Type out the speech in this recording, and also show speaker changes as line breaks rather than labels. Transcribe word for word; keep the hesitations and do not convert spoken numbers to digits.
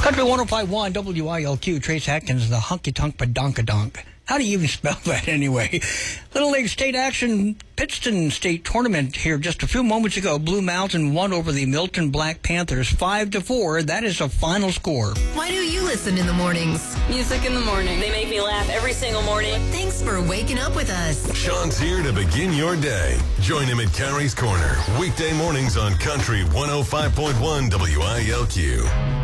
Country one oh five point one W I L Q, Trace Atkins, the honky tonk badonkadonk. How do you even spell that anyway? Little League State action, Pittston State Tournament here just a few moments ago. Blue Mountain won over the Milton Black Panthers five to four. That is a final score.
Why do you listen in the mornings?
Music in the morning. They make me laugh every single morning.
Thanks for waking up with us.
Sean's here to begin your day. Join him at Carrie's Corner, weekday mornings on Country one oh five point one W I L Q.